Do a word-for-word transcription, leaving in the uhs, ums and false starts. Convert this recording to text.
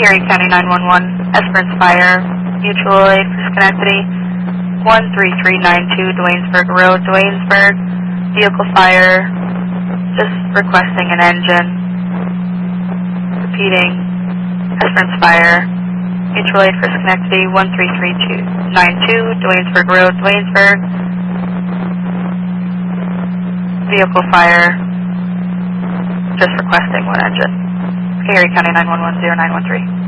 Erie County nine one one, Esperance Fire, mutual aid for Schenectady, one three three nine two Duanesburg Road, Duanesburg, vehicle fire, just requesting an engine. Repeating, Esperance Fire, mutual aid for Schenectady, one three three nine two Duanesburg Road, Duanesburg, vehicle fire, just requesting one engine. Erie County nine one one, zero nine one three.